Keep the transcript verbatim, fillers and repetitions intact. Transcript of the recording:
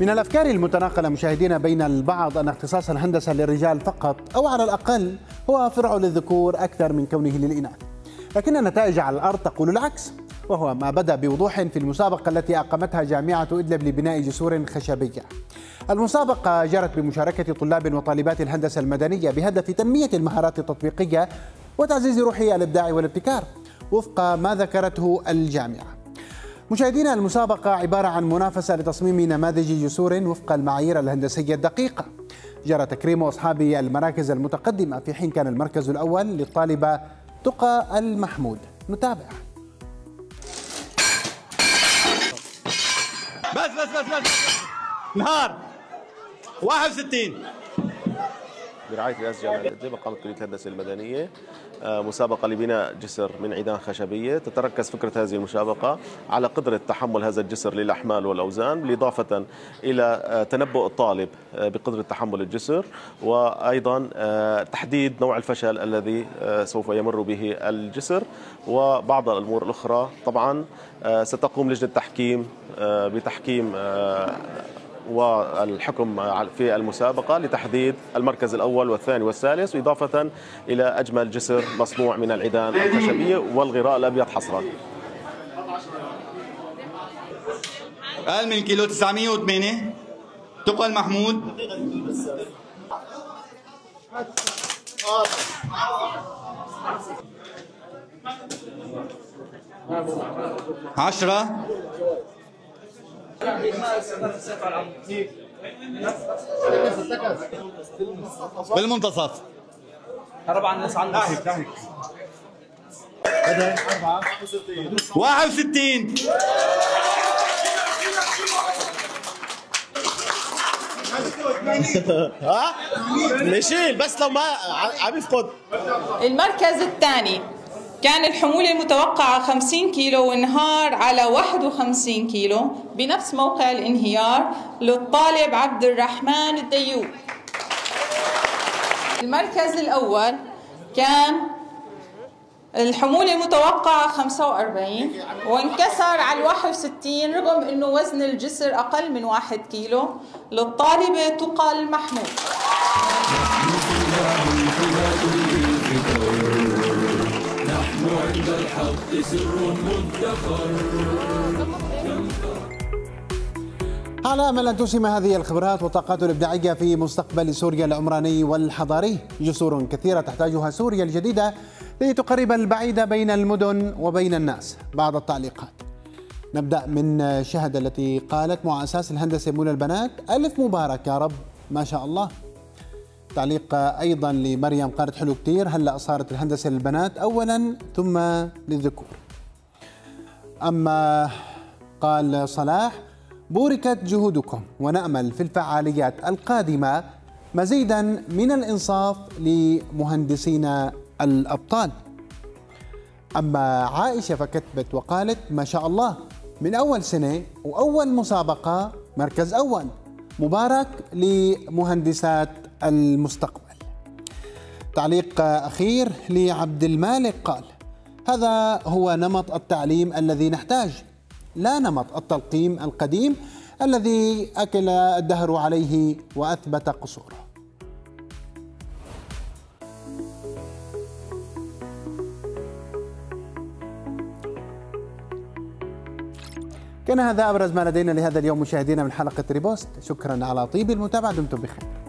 من الأفكار المتناقلة مشاهدينا بين البعض أن اختصاص الهندسة للرجال فقط أو على الأقل هو فرع للذكور أكثر من كونه للإناث، لكن النتائج على الأرض تقول العكس، وهو ما بدأ بوضوح في المسابقة التي أقامتها جامعة إدلب لبناء جسور خشبية. المسابقة جرت بمشاركة طلاب وطالبات الهندسة المدنية بهدف تنمية المهارات التطبيقية وتعزيز روح الإبداع والابتكار وفق ما ذكرته الجامعة. مشاهدينا، المسابقة عبارة عن منافسة لتصميم نماذج جسور وفق المعايير الهندسية الدقيقة. جرى تكريم أصحاب المراكز المتقدمة، في حين كان المركز الأول للطالبة تقى المحمود. نتابع. بس بس بس بس نهار واحد وستين برعاية رئاسة جامعة إدلب قامت كلية الهندسة المدنية مسابقة لبناء جسر من عيدان خشبية. تتركز فكرة هذه المسابقة على قدرة تحمل هذا الجسر للأحمال والأوزان، بالإضافة إلى تنبؤ الطالب بقدرة تحمل الجسر، وأيضا تحديد نوع الفشل الذي سوف يمر به الجسر، وبعض الأمور الأخرى. طبعا ستقوم لجنة التحكيم بتحكيم والحكم في المسابقة لتحديد المركز الأول والثاني والثالث، إضافة إلى أجمل جسر مصنوع من العيدان الخشبية والغراء الأبيض حصرا. أقل من كيلو تسعمية وثمانية تقى المحمود. عشرة بالمنتصف. هرب عن الناس عن ناحية ناحية واحد وستين. ها نشيل بس لو ما عم يفقد. المركز الثاني كان الحمولة المتوقعة خمسين كيلو وانهار على واحد وخمسين كيلو بنفس موقع الانهيار للطالب عبد الرحمن الديوب. المركز الأول كان الحمولة المتوقعة خمسة وأربعين وانكسر على الواحد وستين رغم أنه وزن الجسر أقل من واحد كيلو للطالبة تقى المحمود. عند الحق سر مدخر. على أمل أن تسهم هذه الخبرات والطاقات الإبداعية في مستقبل سوريا العمراني والحضاري. جسور كثيرة تحتاجها سوريا الجديدة لتقرب البعيد بين المدن وبين الناس. بعض التعليقات. نبدأ من شهد التي قالت: مع أساس الهندسة مولى البنات، ألف مبارك يا رب، ما شاء الله. تعليق أيضا لمريم قالت: حلو كتير، هلأ صارت الهندسة للبنات أولا ثم للذكور. أما قال صلاح: بوركت جهودكم ونأمل في الفعاليات القادمة مزيدا من الإنصاف لمهندسينا الأبطال. أما عائشة فكتبت وقالت: ما شاء الله، من أول سنة وأول مسابقة مركز أول، مبارك لمهندسات المستقبل. تعليق أخير لعبد المالك قال: هذا هو نمط التعليم الذي نحتاج، لا نمط التلقيم القديم الذي أكل الدهر عليه وأثبت قصوره. كان هذا أبرز ما لدينا لهذا اليوم مشاهدينا من حلقة ريبوست. شكرا على طيب المتابعة، دمتم بخير.